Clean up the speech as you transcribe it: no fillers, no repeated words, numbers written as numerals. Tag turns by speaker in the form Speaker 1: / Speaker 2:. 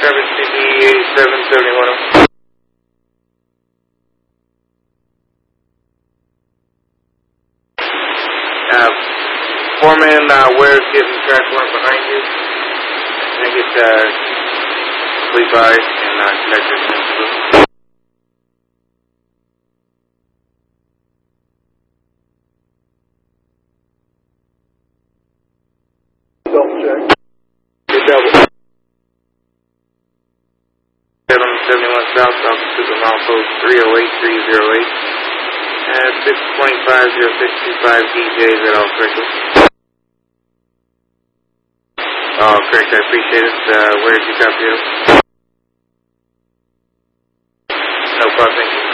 Speaker 1: 7CB 8771. Foreman, where's getting track 1 behind you? I think it's sleep by and connected.
Speaker 2: Double check.
Speaker 1: Good double. 71 South, altitude of milepost 308308. 625-0625 DJ, is that all correct? Oh, correct, I appreciate it. Where did you copy it? No problem, thank you.